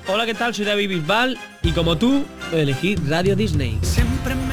Hola, ¿qué tal? Soy David Bisbal y como tú, elegí Radio Disney. Siempre